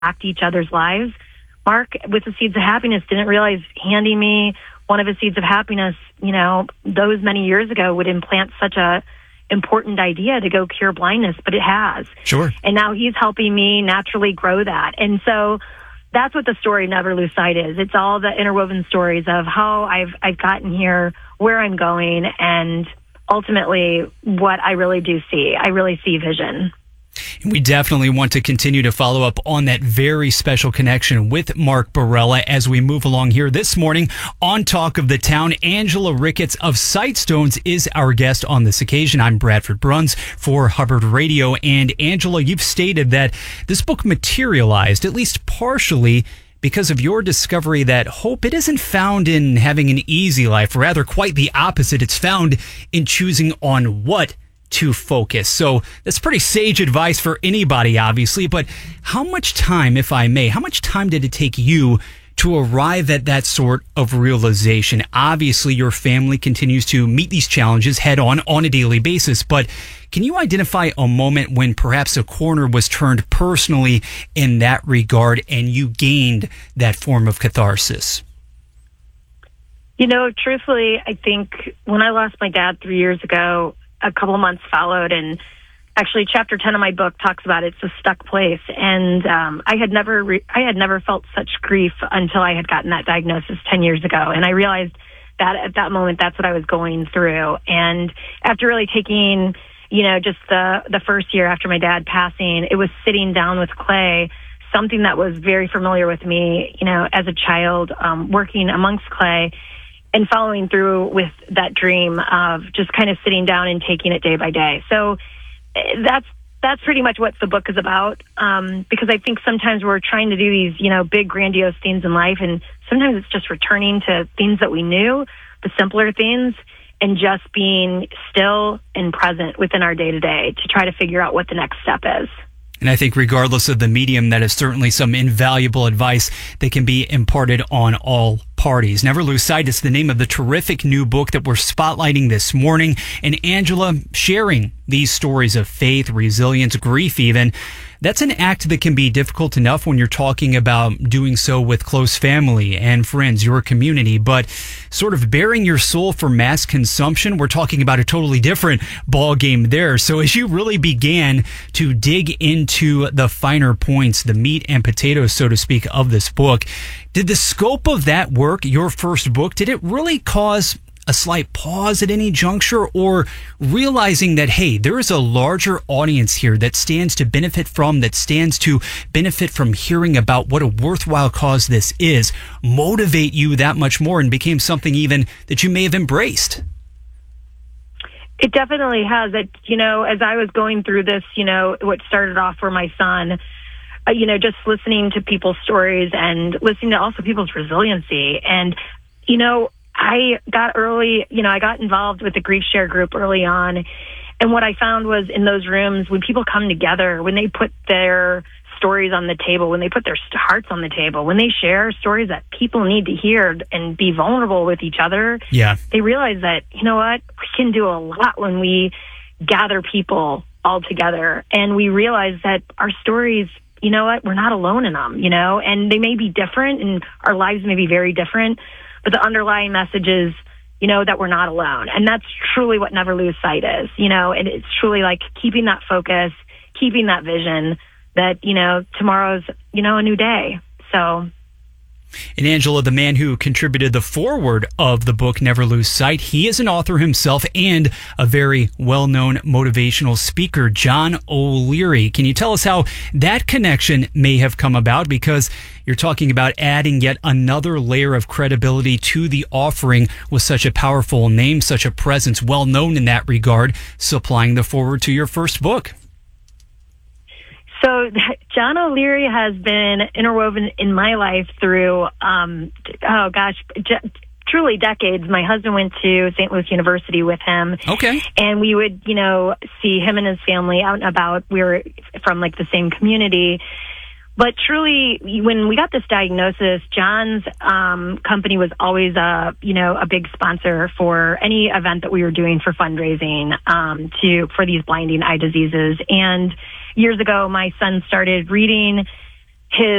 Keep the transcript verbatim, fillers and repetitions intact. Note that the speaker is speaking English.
impact each other's lives. Mark, with the Seeds of Happiness, didn't realize handing me one of his Seeds of Happiness, you know, those many years ago would implant such a important idea to go cure blindness, but it has. Sure. And now he's helping me naturally grow that. And so that's what the story Never Lose Sight is. It's all the interwoven stories of how I've I've gotten here, where I'm going, and ultimately what I really do see. I really see vision. And we definitely want to continue to follow up on that very special connection with Mark Barela as we move along here this morning on Talk of the Town. Angela Ricketts of Sightstones is our guest on this occasion. I'm Bradford Bruns for Hubbard Radio. And Angela, you've stated that this book materialized, at least partially, because of your discovery that hope, it isn't found in having an easy life. Rather, quite the opposite. It's found in choosing on what to focus. So that's pretty sage advice for anybody, obviously. But how much time, if I may, how much time did it take you to arrive at that sort of realization? Obviously, your family continues to meet these challenges head on on a daily basis. But can you identify a moment when perhaps a corner was turned personally in that regard and you gained that form of catharsis? You know, truthfully, I think when I lost my dad three years ago, a couple of months followed, and actually chapter ten of my book talks about it. It's a stuck place. And um, I had never re- I had never felt such grief until I had gotten that diagnosis ten years ago. And I realized that at that moment, that's what I was going through. And after really taking, you know, just the, the first year after my dad passing, it was sitting down with clay, something that was very familiar with me, you know, as a child, um, working amongst clay, and following through with that dream of just kind of sitting down and taking it day by day. So that's that's pretty much what the book is about, um, because I think sometimes we're trying to do these, you know, big, grandiose things in life, and sometimes it's just returning to things that we knew, the simpler things, and just being still and present within our day-to-day to try to figure out what the next step is. And I think regardless of the medium, that is certainly some invaluable advice that can be imparted on all parties. Never Lose Sight is the name of the terrific new book that we're spotlighting this morning. And Angela, sharing these stories of faith, resilience, grief even, that's an act that can be difficult enough when you're talking about doing so with close family and friends, your community. But sort of bearing your soul for mass consumption, we're talking about a totally different ball game there. So as you really began to dig into the finer points, the meat and potatoes, so to speak, of this book, did the scope of that work, your first book, did it really cause a slight pause at any juncture, or realizing that, hey, there is a larger audience here that stands to benefit from, that stands to benefit from hearing about what a worthwhile cause this is, motivate you that much more and became something even that you may have embraced? It definitely has. It, you know, as I was going through this, you know, what started off for my son, uh, you know, just listening to people's stories and listening to also people's resiliency. And, you know, I got early, you know, I got involved with the Grief Share group early on. And what I found was in those rooms, when people come together, when they put their stories on the table, when they put their hearts on the table, when they share stories that people need to hear and be vulnerable with each other, yeah, they realize that, you know what, we can do a lot when we gather people all together. And we realize that our stories, you know what, we're not alone in them, you know, and they may be different and our lives may be very different, but the underlying message is, you know, that we're not alone. And that's truly what Never Lose Sight is, you know, and it's truly like keeping that focus, keeping that vision that, you know, tomorrow's, you know, a new day. So. And Angela, the man who contributed the foreword of the book, Never Lose Sight, he is an author himself and a very well-known motivational speaker, John O'Leary. Can you tell us how that connection may have come about? Because you're talking about adding yet another layer of credibility to the offering with such a powerful name, such a presence, well-known in that regard, supplying the foreword to your first book. So John O'Leary has been interwoven in my life through, um, oh gosh, j- truly decades. My husband went to Saint Louis University with him. Okay. And we would, you know, see him and his family out and about. We were from like the same community. But truly, when we got this diagnosis, John's um, company was always a, you know, a big sponsor for any event that we were doing for fundraising um, to for these blinding eye diseases. And years ago, my son started reading his